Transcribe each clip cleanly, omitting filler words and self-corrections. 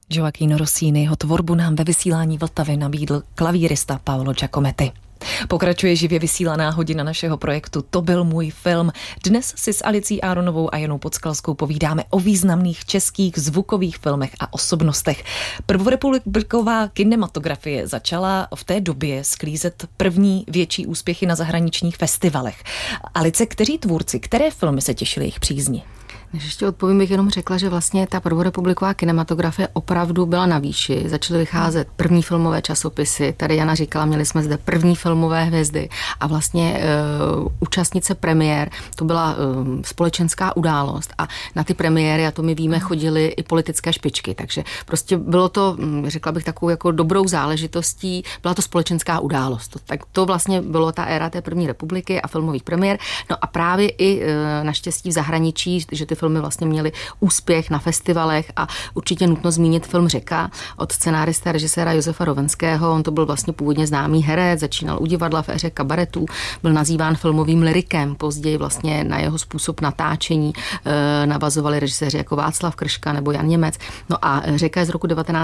Gioachino Rossini, jeho tvorbu nám ve vysílání Vltavy nabídl klavírista Paolo Giacometti. Pokračuje živě vysílaná hodina našeho projektu To byl můj film. Dnes si s Alicí Áronovou a Janou Podskalskou povídáme o významných českých zvukových filmech a osobnostech. Prvorepubliková kinematografie začala v té době sklízet první větší úspěchy na zahraničních festivalech. Alice, kteří tvůrci, které filmy se těšily jejich přízni? Než ještě odpovím, bych jenom řekla, že vlastně ta prvorepubliková kinematografie opravdu byla na výši. Začaly vycházet první filmové časopisy. Tady Jana říkala, měli jsme zde první filmové hvězdy a vlastně účastnice premiér, to byla společenská událost a na ty premiéry, a to my víme, chodily i politické špičky, takže prostě bylo to, řekla bych, takovou jako dobrou záležitostí, byla to společenská událost. Tak to vlastně bylo ta éra té první republiky a filmových premiér. No a právě i naštěstí v zahraničí, že ty filmy vlastně měly úspěch na festivalech a určitě nutno zmínit film Řeka od scenárista režiséra Josefa Rovenského. On to byl vlastně původně známý herec, začínal u divadla v éře kabaretů, byl nazýván filmovým lyrikem, později vlastně na jeho způsob natáčení navazovali režiséři jako Václav Krška nebo Jan Němec. No a Řeka je z roku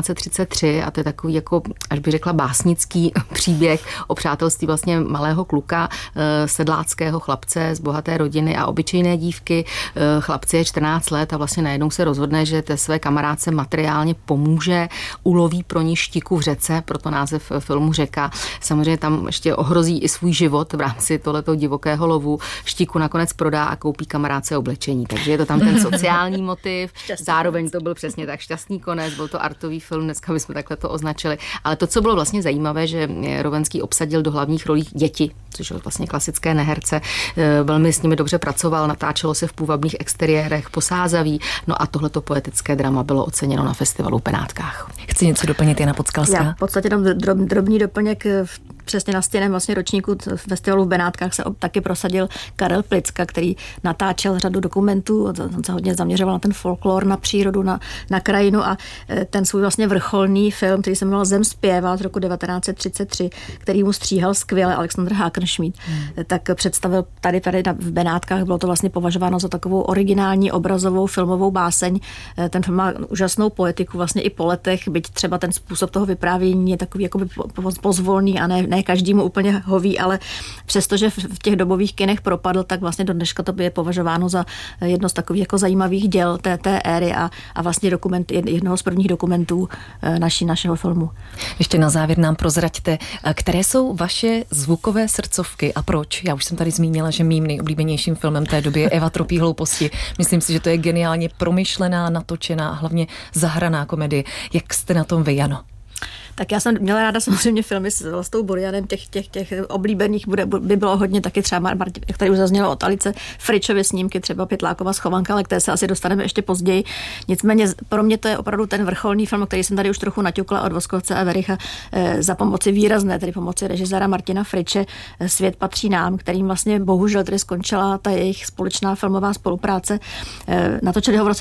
1933 a to je takový jako, až bych řekla, básnický příběh o přátelství vlastně malého kluka, sedláckého chlapce z bohaté rodiny a obyčejné dívky. Chlapci je 14 let a vlastně najednou se rozhodne, že té své kamarádce materiálně pomůže, uloví pro ní štiku v řece, proto název filmu Řeka. Samozřejmě tam ještě ohrozí i svůj život v rámci tohoto divokého lovu. Štiku nakonec prodá a koupí kamarádce oblečení. Takže je to tam ten sociální motiv. Zároveň to byl přesně tak šťastný konec, byl to artový film, dneska bychom takhle to označili. Ale to, co bylo vlastně zajímavé, že Rovenský obsadil do hlavních rolí děti, což je vlastně klasické neherce. Velmi s nimi dobře pracoval, natáčelo se v půvabných exteriérech, posázaví. No a tohleto poetické drama bylo oceněno na festivalu v Benátkách. Chci něco doplnit, Jana Podskalská? Já v podstatě tam drobný doplněk přesně na stěném vlastně ročníku festivalu v Benátkách se taky prosadil Karel Plicka, který natáčel řadu dokumentů, on se hodně zaměřoval na ten folklor, na přírodu, na krajinu a ten svůj vlastně vrcholný film, který se jmenoval Zem zpěvá z roku 1933, který mu stříhal skvěle Alexander Hakenschmidt, tak představil tady v Benátkách, bylo to vlastně považováno za takovou originální obrazovou filmovou báseň. Ten film má úžasnou poetiku vlastně i po letech, byť třeba ten způsob toho vyprávění je takový jakoby pozvolný a ne každému úplně hoví, ale přestože v těch dobových kinech propadl, tak vlastně do dneška to je považováno za jedno z takových jako zajímavých děl té éry a vlastně dokument, jednoho z prvních dokumentů našeho filmu. Ještě na závěr nám prozraďte, které jsou vaše zvukové srdcovky a proč? Já už jsem tady zmínila, že mým nejoblíbenějším filmem té doby je Eva tropí hlouposti. Myslím si, že to je geniálně promyšlená, natočená a hlavně zahraná komedie. Jak jste na tom vy, Jano? Tak já jsem měla ráda samozřejmě filmy s Vlastou Burianem, těch oblíbených by bylo hodně, taky třeba, jak tady už zaznělo od Alice, Fričovy snímky, třeba Pytlákova schovanka, ale k té se asi dostaneme ještě později. Nicméně pro mě to je opravdu ten vrcholný film, který jsem tady už trochu naťukla od Voskovce a Vericha za pomoci výrazné, tedy pomoci režiséra Martina Friče, Svět patří nám, kterým vlastně bohužel tedy skončila ta jejich společná filmová spolupráce. Natočili ho v roce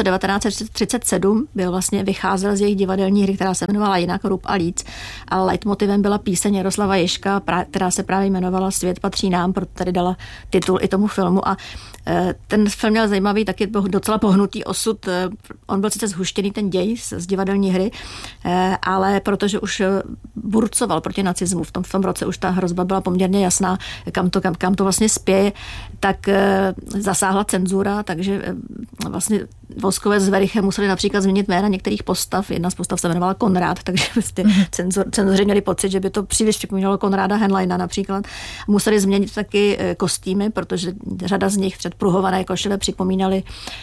1937, vycházel z jejich divadelní hry, která se jmenovala jinak Rub a líc. A leitmotivem byla píseň Jaroslava Ježka, která se právě jmenovala Svět patří nám, proto tady dala titul i tomu filmu. A ten film měl zajímavý, taky docela pohnutý osud. On byl sice zhuštěný ten děj z divadelní hry, ale protože už burcoval proti nacismu, v tom roce už ta hrozba byla poměrně jasná, kam to vlastně spěje, tak zasáhla cenzura, takže vlastně Voskovec s Verichem museli například změnit jména některých postav. Jedna z postav se jmenovala Konrád, takže cenzoři měli pocit, že by to příliš připomínalo Konráda Henleina například. Museli změnit taky kostýmy, protože řada z nich předpruhované košile připomínaly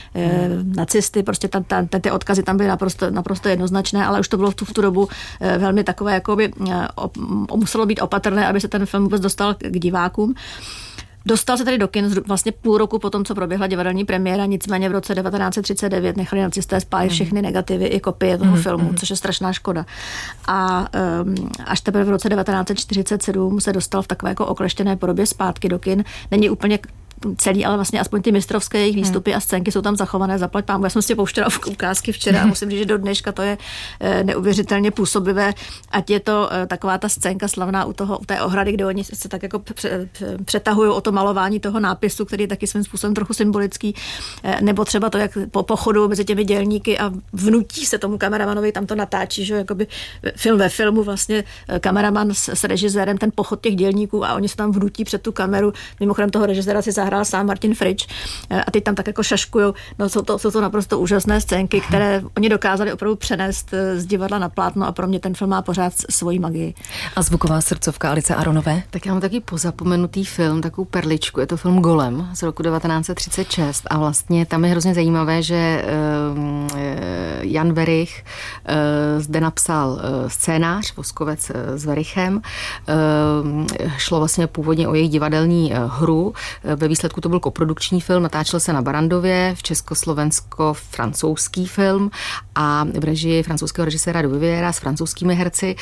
nacisty, prostě ty odkazy tam byly naprosto jednoznačné, ale už to bylo v tu dobu velmi takové, jakoby muselo být opatrné, aby se ten film vůbec dostal k divákům. Dostal se tady do kin vlastně půl roku po tom, co proběhla divadelní premiéra, nicméně v roce 1939 nechali nacisté spálit všechny negativy i kopie toho filmu, což je strašná škoda. A až teprve v roce 1947 se dostal v takové jako okleštěné podobě zpátky do kin. Není úplně celý, ale vlastně aspoň ty mistrovské jejich výstupy a scénky jsou tam zachované, zaplať pámu. Já jsem si pouštěla ukázky včera a musím říct, že do dneška to je neuvěřitelně působivé, ať je to taková ta scénka slavná u té ohrady, kde oni se tak jako přetahují o to malování toho nápisu, který je taky svým způsobem trochu symbolický, nebo třeba to, jak po pochodu mezi těmi dělníky a vnutí se tomu kameramanovi, tam to natáčí, že jakoby film ve filmu, vlastně kameraman s režisérem, ten pochod těch dělníků a oni se tam vnutí před tu kameru. Mimochodem toho režiséra si zahrál sám Martin Fritsch a ty tam tak jako šaškujou. No, jsou to naprosto úžasné scénky, které oni dokázali opravdu přenést z divadla na plátno a pro mě ten film má pořád svoji magii. A zvuková srdcovka Alice Aronové? Tak já mám taky pozapomenutý film, takovou perličku, je to film Golem z roku 1936 a vlastně tam je hrozně zajímavé, že Jan Werich zde napsal scénář, Voskovec s Werichem. Šlo vlastně původně o jejich divadelní hru. Ve výsledku to byl koprodukční film, natáčel se na Barandově, v československo-francouzský film a v režii francouzského režiséra Duviviera s francouzskými herci.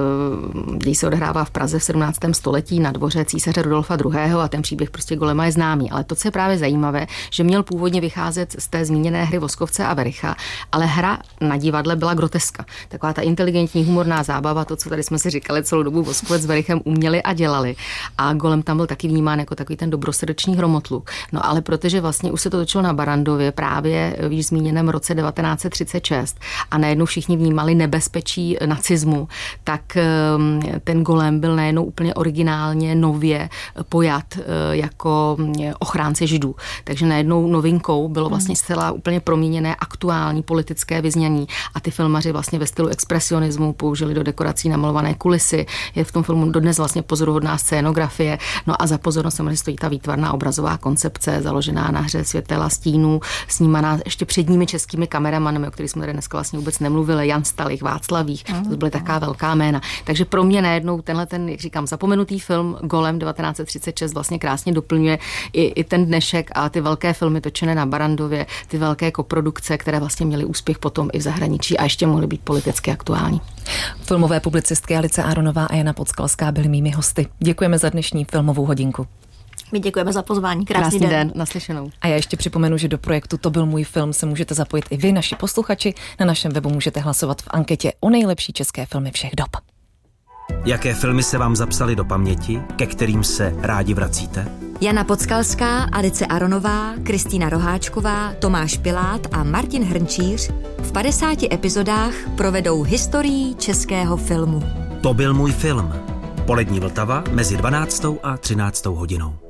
Děj se odehrává v Praze v 17. století na dvoře císaře Rudolfa II. A ten příběh prostě Golema je známý. Ale to, co je právě zajímavé, že měl původně vycházet z té zmíněné hry Voskovce a Wericha, ale hra na divadle byla groteska. Taková ta inteligentní, humorná zábava, to, co tady jsme si říkali celou dobu, Voskovec s Werichem uměli a dělali. A Golem tam byl taky vnímán jako takový ten dobrosrdečný hromotluk. No ale protože vlastně už se to točilo na Barandově právě v již zmíněném roce 1936 a najednou všichni vnímali nebezpečí nacismu, tak ten Golem byl najednou úplně originálně nově pojat jako ochránce Židů. Takže najednou novinkou bylo vlastně zcela úplně proměněné aktuální politické vyznění a ty filmaři vlastně ve stylu expresionismu použili do dekorací namalované kulisy. Je v tom filmu dodnes vlastně pozoruhodná scénografie. No a za pozornost samozřejmě stojí ta výtvarná obrazová koncepce založená na hře světel a stínů, snímaná ještě předními českými kameramanami, o kterých jsme tady dneska vlastně vůbec nemluvili, Jan Stalich, Václav Vích, to byly taká velká jména. Takže pro mě najednou tenhle ten, jak říkám, zapomenutý film Golem 1936 vlastně krásně doplňuje i ten dnešek a ty velké filmy točené na Barandově, ty velké koprodukce, které vlastně měly úspěch potom i v zahraničí a ještě mohly být politicky aktuální. Filmové publicistky Alice Aronová a Jana Podskalská byly mými hosty. Děkujeme za dnešní filmovou hodinku. My děkujeme za pozvání. Krásný den. Naslyšenou. A já ještě připomenu, že do projektu To byl můj film se můžete zapojit i vy, naši posluchači. Na našem webu můžete hlasovat v anketě o nejlepší české filmy všech dob. Jaké filmy se vám zapsaly do paměti, ke kterým se rádi vracíte? Jana Podskalská, Alice Aronová, Kristýna Roháčková, Tomáš Pilát a Martin Hrnčíř v 50 epizodách provedou historií českého filmu. To byl můj film. Polední Vltava mezi 12. a 13. hodinou.